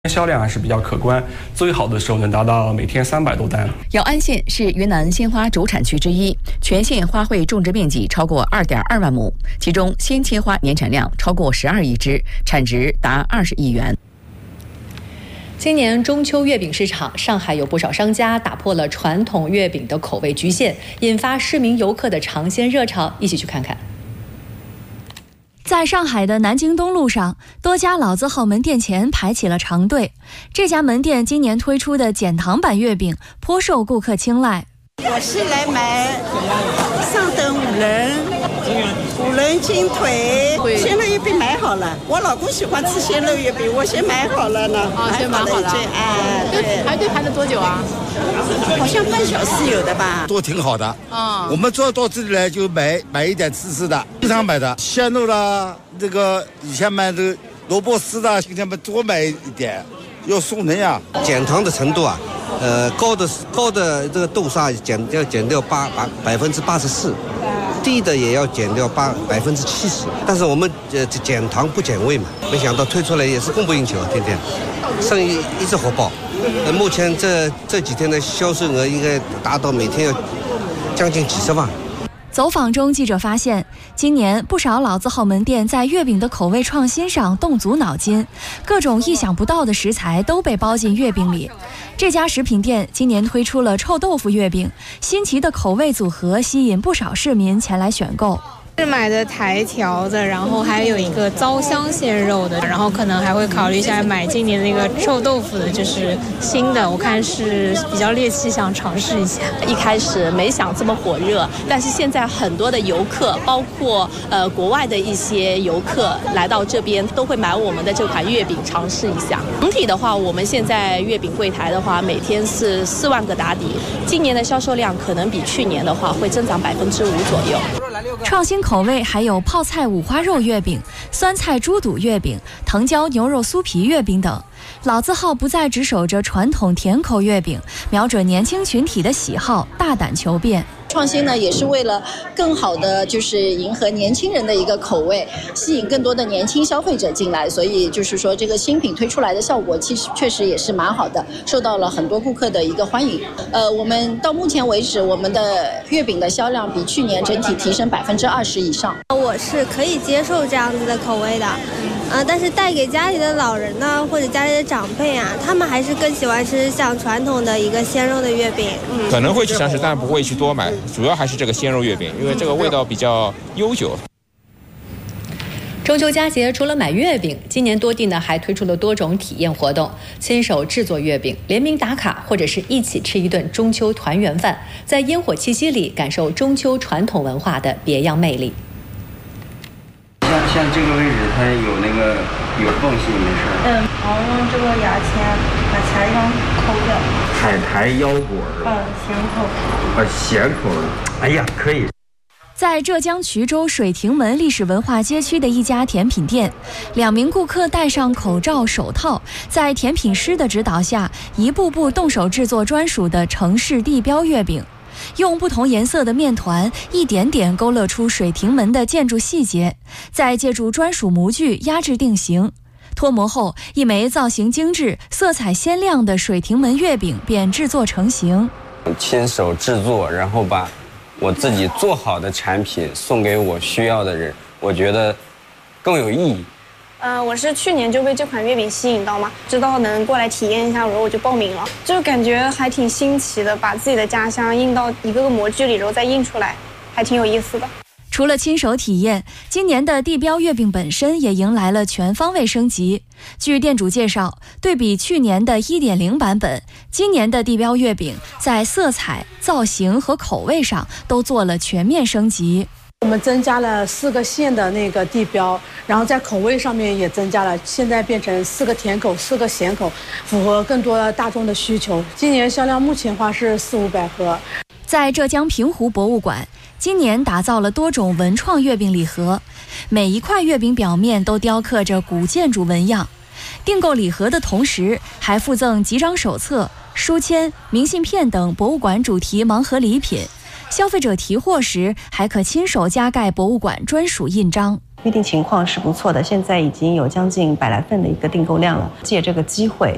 销量还是比较可观，最好的时候能达到每天300多单。 姚安县是云南鲜花主产区之一，全县花卉种植面积超过2.2万亩，其中鲜切花年产量超过12亿只，产值达20亿元。 今年中秋月饼市场，上海有不少商家打破了传统月饼的口味局限，引发市民游客的尝鲜热潮。一起去看看。 在上海的南京东路上，多家老字号门店前排起了长队。这家门店今年推出的减糖版月饼颇受顾客青睐。 我是来买上等五仁金腿鲜肉月饼买好了，我老公喜欢吃鲜肉月饼，我先买好了呢。 先买好了。 对， 排队排了多久啊？ 好像半小时有的吧。 都挺好的。我们主要到这里来就买一点吃的，经常买的鲜肉啦，这个以前买的萝卜丝的，今天们多买一点，要送人呀。 减糖的程度啊，高的这个豆沙减掉84%，低的也要减掉70%。但是我们减糖不减味嘛，没想到推出来也是供不应求，天天生意一直火爆。目前这几天的销售额应该达到每天要将近几10万。 走访中，记者发现，今年不少老字号门店在月饼的口味创新上动足脑筋，各种意想不到的食材都被包进月饼里。这家食品店今年推出了臭豆腐月饼，新奇的口味组合吸引不少市民前来选购。 是买的台条的，然后还有一个糟香鲜肉的，然后可能还会考虑一下买今年那个臭豆腐的，就是新的，我看是比较猎奇，想尝试一下。 一开始没想这么火热，但是现在很多的游客，包括国外的一些游客来到这边，都会买我们的这款月饼尝试一下。整体的话，我们现在月饼柜台的话，每天是4万个打底，今年的销售量可能比去年的话会增长5%左右。 创新口味还有泡菜五花肉月饼、酸菜猪肚月饼、藤椒牛肉酥皮月饼等。老字号不再只守着传统甜口月饼，瞄准年轻群体的喜好，大胆求变。 创新呢，也是为了更好的就是迎合年轻人的一个口味，吸引更多的年轻消费者进来，所以就是说这个新品推出来的效果其实确实也是蛮好的，受到了很多顾客的一个欢迎。我们到目前为止，我们的月饼的销量比去年整体提升20%以上。 我是可以接受这样子的口味的，但是带给家里的老人呢，或者家里的长辈啊，他们还是更喜欢吃像传统的一个鲜肉的月饼。 可能会去尝试，但不会去多买，主要还是这个鲜肉月饼，因为这个味道比较悠久。 中秋佳节除了买月饼，今年多地呢还推出了多种体验活动，亲手制作月饼，联名打卡，或者是一起吃一顿中秋团圆饭，在烟火气息里感受中秋传统文化的别样魅力。 像这个位置它有缝隙，没事。 然后用这个牙签把其他地方抠掉。 海苔腰果。 咸口。 咸口的，哎呀，可以。 在浙江衢州水亭门历史文化街区的一家甜品店，2名顾客戴上口罩手套，在甜品师的指导下，一步步动手制作专属的城市地标月饼。用不同颜色的面团一点点勾勒出水亭门的建筑细节，再借助专属模具压制定型。脱模后，一枚造型精致、色彩鲜亮的水亭门月饼便制作成型。 亲手制作，然后把我自己做好的产品送给我需要的人，我觉得更有意义。 我是去年就被这款月饼吸引到嘛，知道能过来体验一下，然后我就报名了，就感觉还挺新奇的，把自己的家乡印到一个个模具里，然后再印出来，还挺有意思的。 除了亲手体验，今年的地标月饼本身也迎来了全方位升级。据店主介绍，对比去年的1.0版本，今年的地标月饼在色彩、造型和口味上都做了全面升级。 我们增加了4个县的那个地标，然后在口味上面也增加了，现在变成4个甜口、4个咸口，符合更多大众的需求。今年销量目前话是400-500盒。 在浙江平湖博物馆，今年打造了多种文创月饼礼盒，每一块月饼表面都雕刻着古建筑纹样。订购礼盒的同时，还附赠集章手册、书签、明信片等博物馆主题盲盒礼品。消费者提货时还可亲手加盖博物馆专属印章。 预订情况是不错的，现在已经有将近100来份的一个订购量了。借这个机会